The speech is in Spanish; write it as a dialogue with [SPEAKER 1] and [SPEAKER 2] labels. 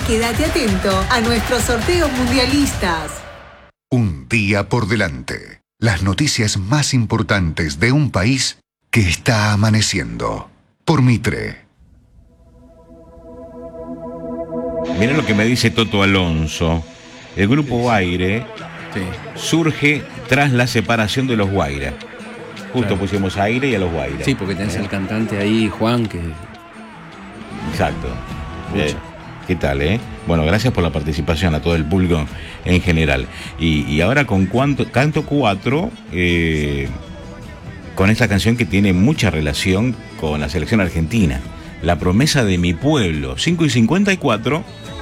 [SPEAKER 1] quédate atento a nuestros sorteos mundialistas.
[SPEAKER 2] Un día por delante. Las noticias más importantes de un país que está amaneciendo. Por Mitre.
[SPEAKER 3] Miren lo que me dice Toto Alonso. El grupo Guaire surge tras la separación de los Guaira. Justo pusimos a Aire y a los Guaira.
[SPEAKER 4] Sí, porque tenés al cantante ahí, Juan, que...
[SPEAKER 3] Exacto. ¿Qué tal, Bueno, gracias por la participación a todo el público en general. Y ahora con Canto 4, con esta canción que tiene mucha relación con la selección argentina. La promesa de mi pueblo, 5:54.